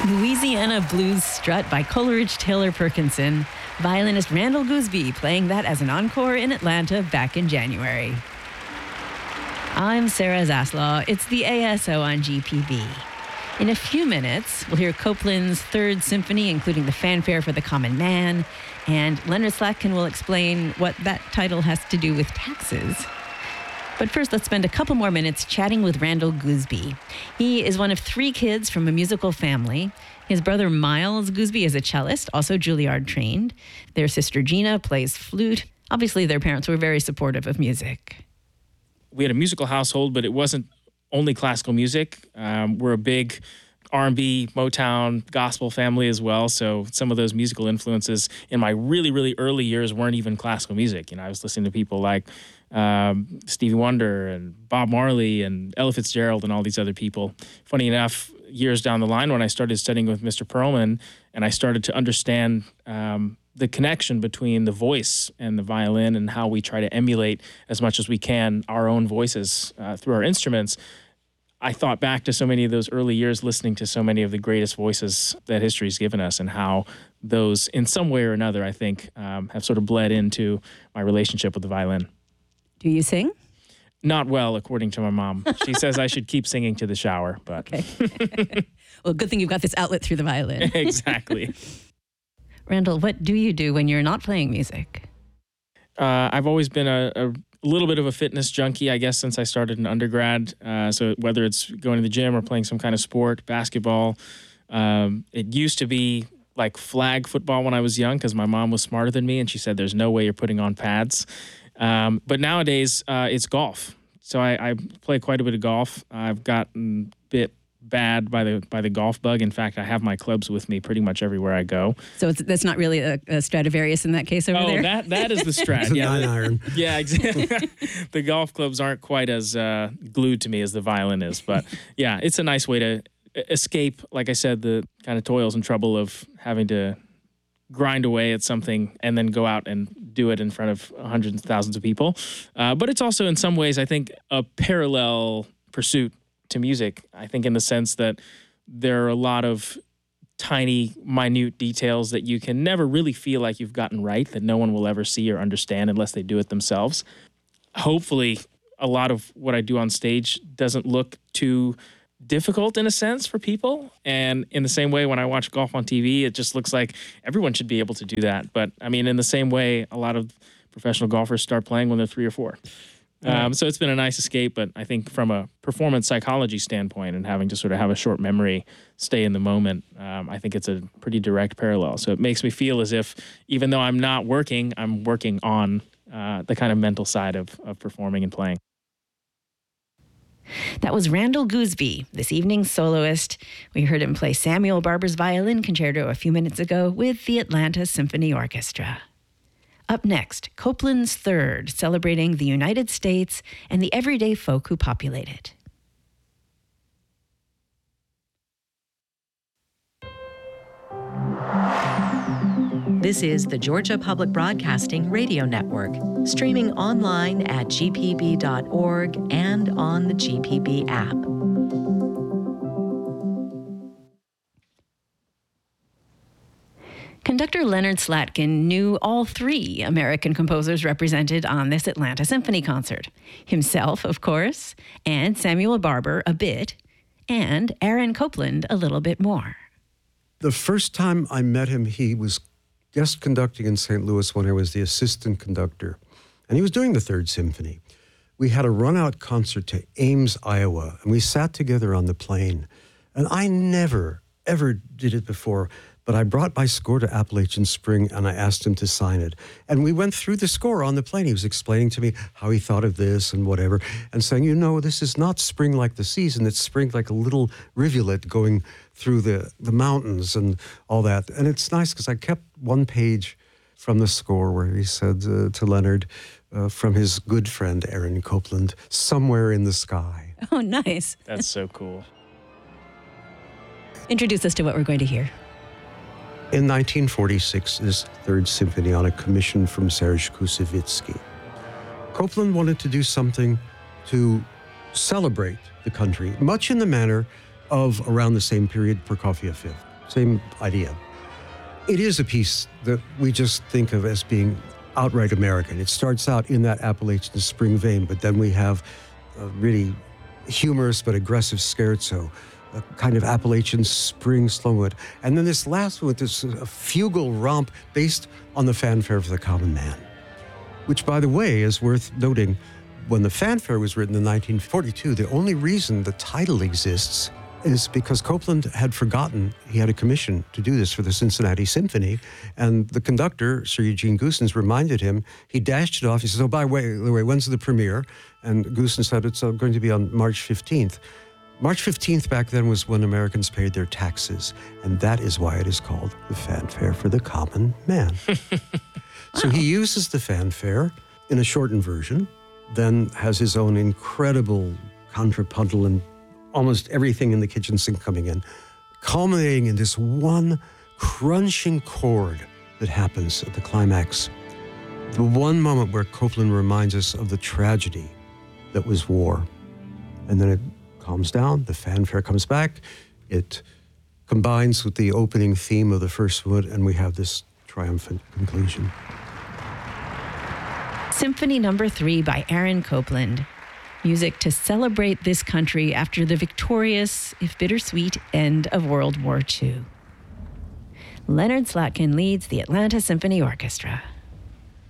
Louisiana Blues Strut by Coleridge Taylor Perkinson. Violinist Randall Gooseby playing that as an encore in Atlanta back in January. I'm Sarah Zaslaw. It's the ASO on GPB. In a few minutes, we'll hear Copland's Third Symphony, including the fanfare for the common man, and Leonard Slatkin will explain what that title has to do with taxes. But first, let's spend a couple more minutes chatting with Randall Gooseby. He is one of 3 kids from a musical family. His brother Miles Gooseby is a cellist, also Juilliard trained. Their sister Gina plays flute. Obviously, their parents were very supportive of music. We had a musical household, but it wasn't only classical music. We're a big R&B, Motown, gospel family as well. So some of those musical influences in my really, really early years weren't even classical music. I was listening to people like Stevie Wonder and Bob Marley and Ella Fitzgerald and all these other people. Funny enough, years down the line when I started studying with Mr. Perlman and I started to understand the connection between the voice and the violin and how we try to emulate as much as we can our own voices through our instruments, I thought back to so many of those early years listening to so many of the greatest voices that history's given us and how those, in some way or another, I think, have sort of bled into my relationship with the violin. Do you sing? Not well, according to my mom. She says I should keep singing to the shower, but... Okay. Well, good thing you've got this outlet through the violin. Exactly. Randall, what do you do when you're not playing music? I've always been a little bit of a fitness junkie, I guess, since I started in undergrad. So whether it's going to the gym or playing some kind of sport, basketball, it used to be like flag football when I was young because my mom was smarter than me and she said, there's no way you're putting on pads. But nowadays, it's golf. So I play quite a bit of golf. I've gotten a bit bad by the golf bug. In fact, I have my clubs with me pretty much everywhere I go. So that's not really a Stradivarius in that case over there? Oh, that is the Strat. It's a 9-iron. Yeah, exactly. The golf clubs aren't quite as glued to me as the violin is. But yeah, it's a nice way to escape, like I said, the kind of toils and trouble of having to grind away at something and then go out and do it in front of hundreds of thousands of people. But it's also in some ways, I think, a parallel pursuit to music. I think in the sense that there are a lot of tiny, minute details that you can never really feel like you've gotten right, that no one will ever see or understand unless they do it themselves. Hopefully, a lot of what I do on stage doesn't look too difficult in a sense for people. And in the same way, when I watch golf on TV, it just looks like everyone should be able to do that. But I mean, in the same way, a lot of professional golfers start playing when they're 3 or 4. So it's been a nice escape, but I think from a performance psychology standpoint and having to sort of have a short memory, stay in the moment, I think it's a pretty direct parallel. So it makes me feel as if even though I'm not working, I'm working on the kind of mental side of performing and playing. That was Randall Gooseby, this evening's soloist. We heard him play Samuel Barber's Violin Concerto a few minutes ago with the Atlanta Symphony Orchestra. Up next, Copland's Third, celebrating the United States and the everyday folk who populate it. This is the Georgia Public Broadcasting Radio Network, streaming online at gpb.org and on the GPB app. Conductor Leonard Slatkin knew all 3 American composers represented on this Atlanta Symphony concert. Himself, of course, and Samuel Barber a bit, and Aaron Copland a little bit more. The first time I met him, he was guest conducting in St. Louis when I was the assistant conductor, and he was doing the Third Symphony. We had a run-out concert to Ames, Iowa, and we sat together on the plane, and I never, ever did it before. But I brought my score to Appalachian Spring, and I asked him to sign it. And we went through the score on the plane. He was explaining to me how he thought of this and whatever, and saying, this is not spring like the season. It's spring like a little rivulet going through the mountains and all that. And it's nice because I kept one page from the score where he said to Leonard, from his good friend Aaron Copland, "Somewhere in the Sky." Oh, nice. That's so cool. Introduce us to what we're going to hear. In 1946, this Third Symphony on a commission from Serge Koussevitzky. Copland wanted to do something to celebrate the country, much in the manner of, around the same period, Prokofiev Fifth. Same idea. It is a piece that we just think of as being outright American. It starts out in that Appalachian spring vein, but then we have a really humorous but aggressive scherzo, a kind of Appalachian spring slowwood. And then this last one, this a fugal romp based on the fanfare for the common man, which, by the way, is worth noting. When the fanfare was written in 1942, the only reason the title exists is because Copland had forgotten he had a commission to do this for the Cincinnati Symphony, and the conductor, Sir Eugene Goossens, reminded him. He dashed it off. He says, "Oh, by the way, when's the premiere?" And Goossens said, "It's going to be on March 15th." March 15th back then was when Americans paid their taxes, and that is why it is called the fanfare for the common man. So he uses the fanfare in a shortened version, then has his own incredible contrapuntal and almost everything in the kitchen sink coming in, culminating in this one crunching chord that happens at the climax. The one moment where Copland reminds us of the tragedy that was war. And then it calms down, the fanfare comes back, it combines with the opening theme of the first one, and we have this triumphant conclusion. Symphony No. 3 by Aaron Copland. Music to celebrate this country after the victorious, if bittersweet, end of World War II. Leonard Slatkin leads the Atlanta Symphony Orchestra.